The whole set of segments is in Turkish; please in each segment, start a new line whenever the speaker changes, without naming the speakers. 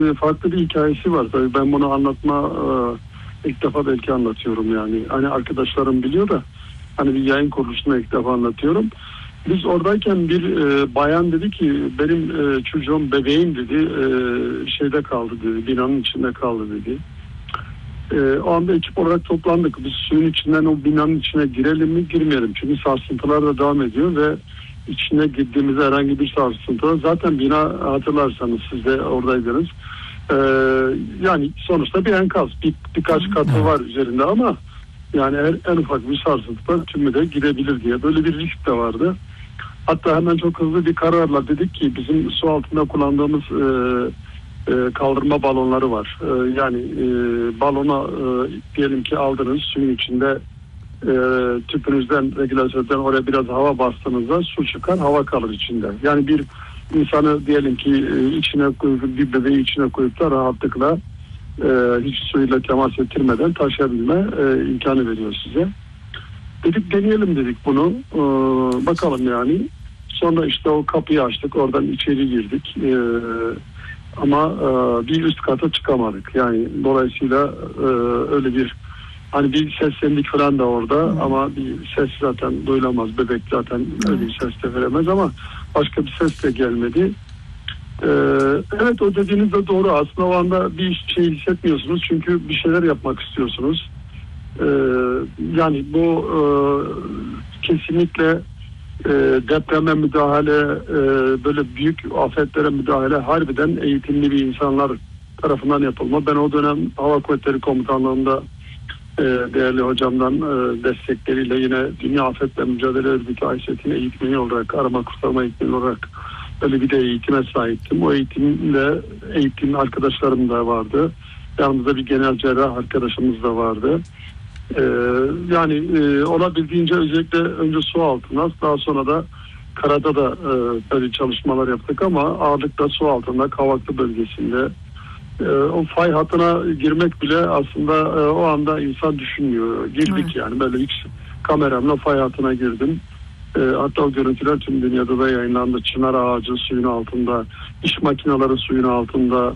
Farklı bir hikayesi var. Tabii ben bunu ilk defa belki anlatıyorum yani. Hani arkadaşlarım biliyor da hani bir yayın kuruluşuna ilk defa anlatıyorum. Biz oradayken bir bayan dedi ki benim çocuğum, bebeğim dedi, şeyde kaldı dedi, binanın içinde kaldı dedi. O anda ekip olarak toplandık. Biz suyun içinden o binanın içine girelim mi girmeyelim. Çünkü sarsıntılar da devam ediyor ve içine girdiğimizde herhangi bir sarsıntı. Zaten bina, hatırlarsanız siz de oradaydınız. Yani sonuçta bir enkaz. Birkaç katı var üzerinde ama yani en ufak bir sarsıntıda tümü de gidebilir diye. Böyle bir risk de vardı. Hatta hemen çok hızlı bir kararla dedik ki bizim su altında kullandığımız kaldırma balonları var. Yani balona diyelim ki aldınız, suyun içinde tüpünüzden, regülatörden oraya biraz hava bastığınızda su çıkar, hava kalır içinde. Yani bir insanı diyelim ki içine koyup, bir bebeği içine koyup da rahatlıkla hiç suyla temas ettirmeden taşıyabilme imkanı veriyor size. Dedik deneyelim dedik bunu. Bakalım yani. Sonra işte o kapıyı açtık. Oradan içeri girdik. Ama bir üst kata çıkamadık. Yani dolayısıyla öyle bir hani bir seslendik falan da orada ama bir ses zaten duyulamaz. Bebek zaten öyle bir ses de veremez ama başka bir ses de gelmedi. Evet, o dediğiniz de doğru. Aslında o anda bir şey hissetmiyorsunuz çünkü bir şeyler yapmak istiyorsunuz. Yani bu kesinlikle depreme müdahale, böyle büyük afetlere müdahale harbiden eğitimli bir insanlar tarafından yapılma. Ben o dönem Hava Kuvvetleri Komutanlığı'nda değerli hocamdan destekleriyle yine Dünya Afetle Mücadele Örgütü AİSET'in eğitmeni olarak, arama kurtarma eğitmeni olarak öyle bir de eğitime sahiptim. O eğitim arkadaşlarım da vardı. Yanımızda bir genel cerrah arkadaşımız da vardı. Yani olabildiğince özellikle önce su altına, daha sonra da karada da tabii çalışmalar yaptık ama ağırlıkla su altında, Kavaklı bölgesinde. O fay hattına girmek bile aslında o anda insan düşünmüyor. Girdik yani, böyle hiç kameramla fay hattına girdim. Hatta o görüntüler tüm dünyada da yayınlandı. Çınar ağacı suyun altında, iş makineleri suyun altında.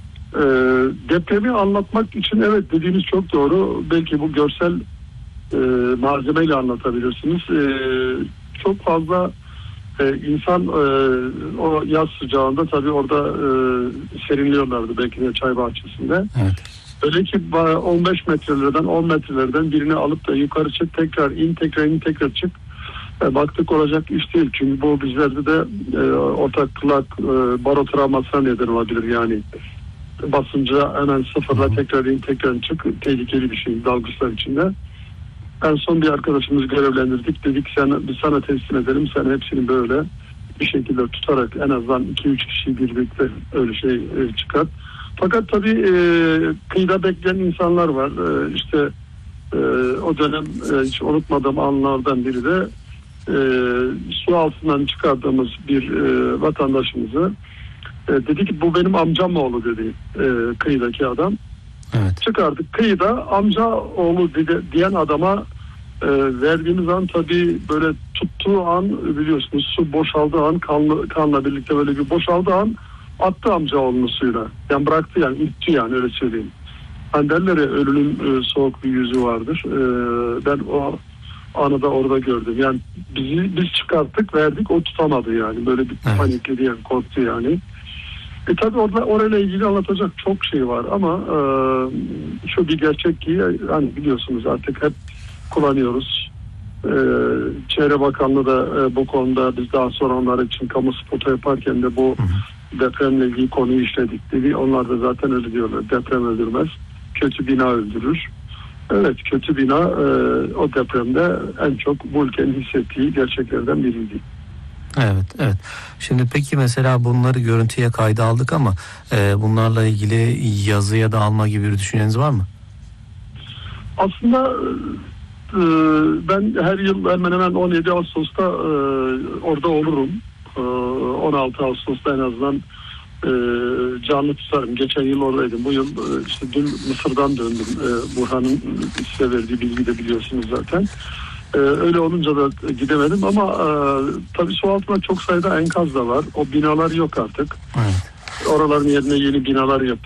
Depremi anlatmak için evet dediğiniz çok doğru. Belki bu görsel malzemeyle anlatabilirsiniz. Çok fazla insan o yaz sıcağında tabii orada serinliyorlardı belki de çay bahçesinde. Evet. Öyle ki 15 metrelerden 10 metrelerden birini alıp da yukarı çık, tekrar in, tekrar in, tekrar çık. Baktık olacak iş değil. Çünkü bu bizlerde de ortaklık baro travmasına neden olabilir yani. Basınca hemen sıfırla tekrar in, tekrar çık, tehlikeli bir şey dalgıçlar içinde. En son bir arkadaşımızı görevlendirdik. Dedik biz sana teslim edelim. Sen hepsini böyle bir şekilde tutarak en azından 2-3 kişi birlikte öyle şey çıkar. Fakat tabii kıyıda bekleyen insanlar var. İşte o dönem hiç unutmadığım anlardan biri de su altından çıkardığımız bir vatandaşımızı dedi ki bu benim amcam oğlu dedi kıyıdaki adam. Evet. Çıkardık kıyıda amca oğlu diyen adama verdiğimiz an tabii böyle tuttuğu an biliyorsunuz su boşaldığı an kanla birlikte böyle bir boşaldığı an attı amca oğlunu suyla. Yani bıraktı yani itti yani öyle söyleyeyim. Hani derler ya ölünün soğuk bir yüzü vardır. Ben o anı da orada gördüm. Yani biz çıkarttık verdik o tutamadı yani böyle bir panikledi yani korktu yani. Tabii orayla ilgili anlatacak çok şey var ama şu bir gerçek ki hani biliyorsunuz artık hep kullanıyoruz. Çevre Bakanlığı da bu konuda biz daha sonra onlar için kamu spotu yaparken de bu depremle ilgili konuyu işledik dedi. Onlar da zaten öyle diyorlar. Deprem öldürmez. Kötü bina öldürür. Evet, kötü bina o depremde en çok bu ülkenin hissettiği gerçeklerden biriydi.
Evet. Şimdi peki mesela bunları görüntüye kayda aldık ama bunlarla ilgili yazıya da alma gibi bir düşünceniz var mı?
Aslında ben her yıl hemen hemen 17 Ağustos'ta orada olurum. 16 Ağustos'ta en azından canlı tutarım. Geçen yıl oradaydım. Bu yıl işte dün Mısır'dan döndüm. Burhan'ın size verdiği bilgi de biliyorsunuz zaten. Öyle olunca da gidemedim ama tabii su altında çok sayıda enkaz da var. O binalar yok artık. Evet. oraların yerine yeni binalar yapılıyor.